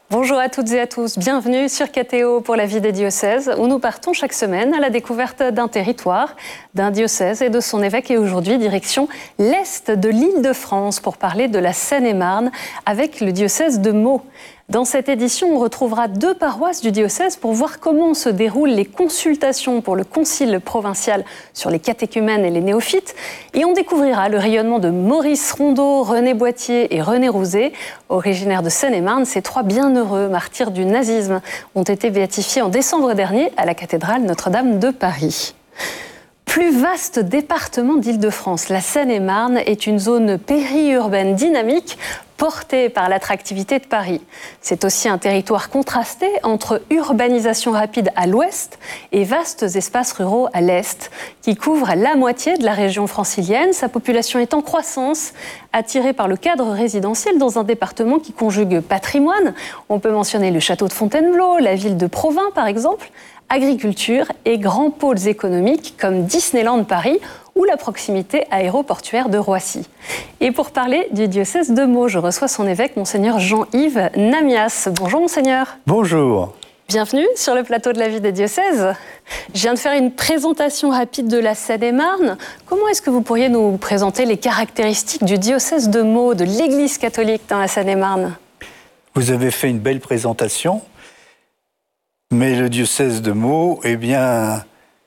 Bonjour à toutes et à tous, bienvenue sur KTO pour la vie des diocèses, où nous partons chaque semaine à la découverte d'un territoire, d'un diocèse et de son évêque. Et aujourd'hui, direction l'Est de l'Île-de-France pour parler de la Seine-et-Marne avec le diocèse de Meaux. Dans cette édition, on retrouvera 2 paroisses du diocèse pour voir comment se déroulent les consultations pour le concile provincial sur les catéchumènes et les néophytes. Et on découvrira le rayonnement de Maurice Rondeau, René Boittier et René Rouzet. Originaires de Seine-et-Marne, ces 3 bienheureux martyrs du nazisme ont été béatifiés en décembre dernier à la cathédrale Notre-Dame de Paris. Plus vaste département d'Île-de-France, la Seine-et-Marne est une zone périurbaine dynamique portée par l'attractivité de Paris. C'est aussi un territoire contrasté entre urbanisation rapide à l'ouest et vastes espaces ruraux à l'est, qui couvrent la moitié de la région francilienne. Sa population est en croissance, attirée par le cadre résidentiel dans un département qui conjugue patrimoine. On peut mentionner le château de Fontainebleau, la ville de Provins par exemple, agriculture et grands pôles économiques comme Disneyland Paris ou la proximité aéroportuaire de Roissy. Et pour parler du diocèse de Meaux, je reçois son évêque, Monseigneur Jean-Yves Namias. Bonjour Monseigneur. Bonjour. Bienvenue sur le plateau de la vie des diocèses. Je viens de faire une présentation rapide de la Seine-et-Marne. Comment est-ce que vous pourriez nous présenter les caractéristiques du diocèse de Meaux, de l'Église catholique dans la Seine-et-Marne ? Vous avez fait une belle présentation, mais le diocèse de Meaux, eh bien,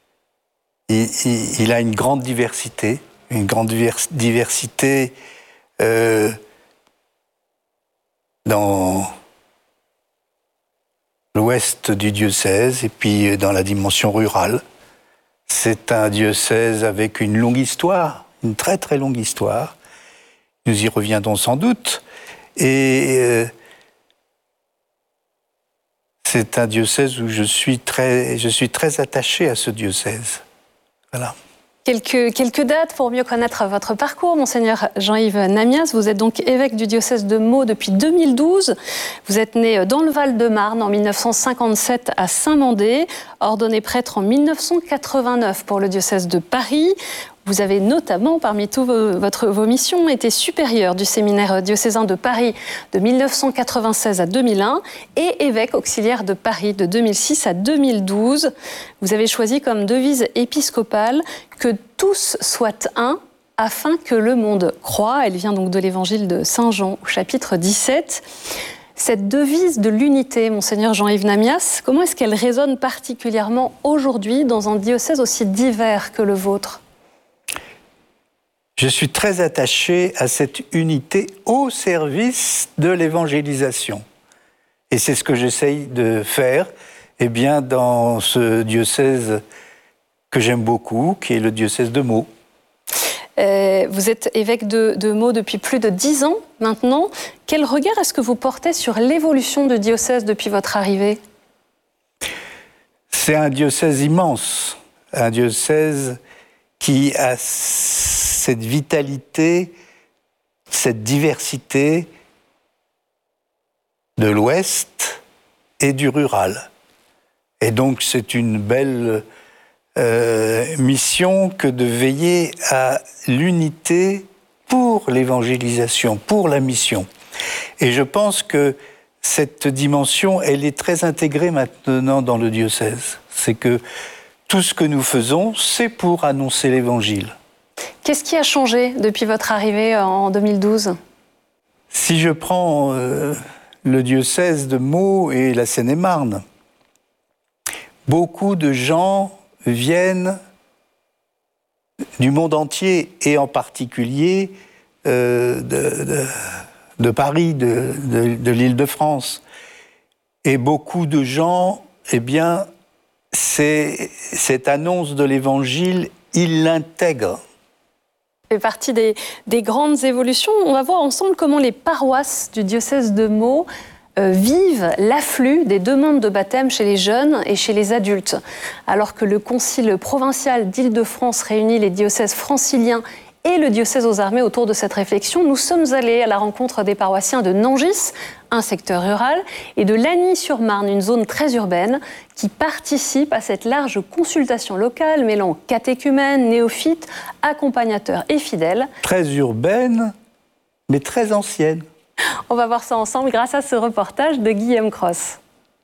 il a une grande diversité dans l'ouest du diocèse et puis dans la dimension rurale. C'est un diocèse avec une longue histoire, une très très longue histoire. Nous y reviendrons sans doute. Et c'est un diocèse où je suis très attaché à ce diocèse. Voilà. Quelques dates pour mieux connaître votre parcours, Monseigneur Jean-Yves Namias. Vous êtes donc évêque du diocèse de Meaux depuis 2012. Vous êtes né dans le Val-de-Marne en 1957 à Saint-Mandé, ordonné prêtre en 1989 pour le diocèse de Paris. Vous avez notamment, parmi toutes vos missions, été supérieur du séminaire diocésain de Paris de 1996 à 2001 et évêque auxiliaire de Paris de 2006 à 2012. Vous avez choisi comme devise épiscopale que tous soient un afin que le monde croie. Elle vient donc de l'évangile de Saint Jean au chapitre 17. Cette devise de l'unité, Monseigneur Jean-Yves Namias, comment est-ce qu'elle résonne particulièrement aujourd'hui dans un diocèse aussi divers que le vôtre ? Je suis très attaché à cette unité au service de l'évangélisation. Et c'est ce que j'essaye de faire dans ce diocèse que j'aime beaucoup, qui est le diocèse de Meaux. Vous êtes évêque de Meaux depuis plus de 10 ans maintenant. Quel regard est-ce que vous portez sur l'évolution du diocèse depuis votre arrivée ? C'est un diocèse immense, un diocèse qui a cette vitalité, cette diversité de l'Ouest et du rural. Et donc c'est une belle mission que de veiller à l'unité pour l'évangélisation, pour la mission. Et je pense que cette dimension, elle est très intégrée maintenant dans le diocèse. C'est que tout ce que nous faisons, c'est pour annoncer l'Évangile. Qu'est-ce qui a changé depuis votre arrivée en 2012 ? Si je prends le diocèse de Meaux et la Seine-et-Marne, beaucoup de gens viennent du monde entier et en particulier de Paris, de l'Île-de-France. Et beaucoup de gens, cette annonce de l'Évangile, ils l'intègrent. Ça fait partie des grandes évolutions. On va voir ensemble comment les paroisses du diocèse de Meaux vivent l'afflux des demandes de baptême chez les jeunes et chez les adultes. Alors que le concile provincial d'Île-de-France réunit les diocèses franciliens et le diocèse aux armées autour de cette réflexion, nous sommes allés à la rencontre des paroissiens de Nangis, un secteur rural, et de Lagny-sur-Marne, une zone très urbaine, qui participe à cette large consultation locale mêlant catéchumènes, néophytes, accompagnateurs et fidèles. Très urbaine, mais très ancienne. On va voir ça ensemble grâce à ce reportage de Guillaume Cross.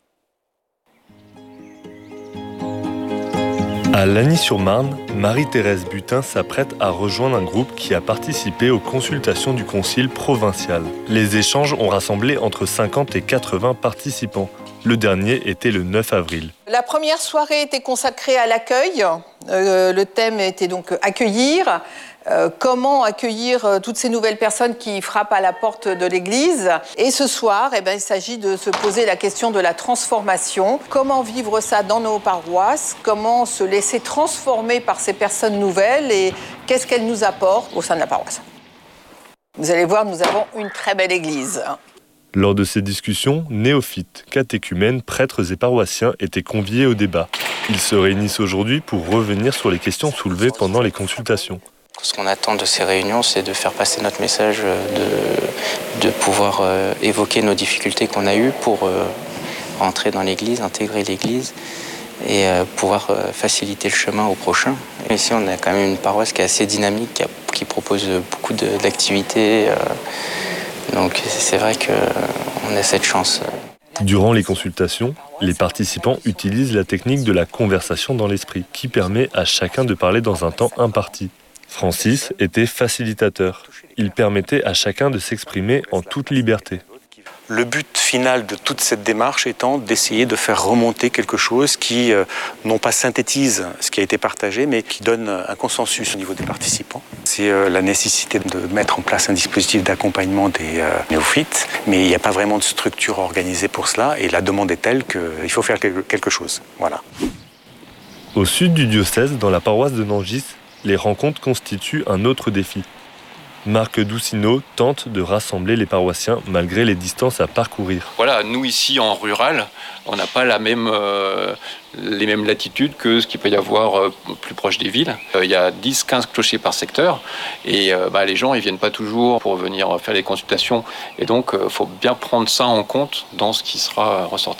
À Lagny-sur-Marne, Marie-Thérèse Butin s'apprête à rejoindre un groupe qui a participé aux consultations du Concile provincial. Les échanges ont rassemblé entre 50 et 80 participants. Le dernier était le 9 avril. La première soirée était consacrée à l'accueil. Le thème était donc accueillir. Comment accueillir toutes ces nouvelles personnes qui frappent à la porte de l'Église. Et ce soir, il s'agit de se poser la question de la transformation. Comment vivre ça dans nos paroisses? Comment se laisser transformer par ces personnes nouvelles? Et qu'est-ce qu'elles nous apportent au sein de la paroisse? Vous allez voir, nous avons une très belle Église. Lors de ces discussions, néophytes, catéchumènes, prêtres et paroissiens étaient conviés au débat. Ils se réunissent aujourd'hui pour revenir sur les questions soulevées pendant les consultations. Ce qu'on attend de ces réunions, c'est de faire passer notre message, de pouvoir évoquer nos difficultés qu'on a eues pour rentrer dans l'Église, intégrer l'Église et pouvoir faciliter le chemin au prochain. Ici, on a quand même une paroisse qui est assez dynamique, qui propose beaucoup d'activités. Donc c'est vrai qu'on a cette chance. Durant les consultations, les participants utilisent la technique de la conversation dans l'esprit, qui permet à chacun de parler dans un temps imparti. Francis était facilitateur. Il permettait à chacun de s'exprimer en toute liberté. Le but final de toute cette démarche étant d'essayer de faire remonter quelque chose qui, non pas synthétise ce qui a été partagé, mais qui donne un consensus au niveau des participants. C'est la nécessité de mettre en place un dispositif d'accompagnement des néophytes, mais il n'y a pas vraiment de structure organisée pour cela, et la demande est telle qu'il faut faire quelque chose. Voilà. Au sud du diocèse, dans la paroisse de Nangis, les rencontres constituent un autre défi. Marc Doucineau tente de rassembler les paroissiens malgré les distances à parcourir. Voilà, nous ici en rural, on n'a pas les mêmes latitudes que ce qu'il peut y avoir plus proche des villes. Il y a 10-15 clochers par secteur et les gens ils viennent pas toujours pour venir faire les consultations. Et donc il faut bien prendre ça en compte dans ce qui sera ressorti.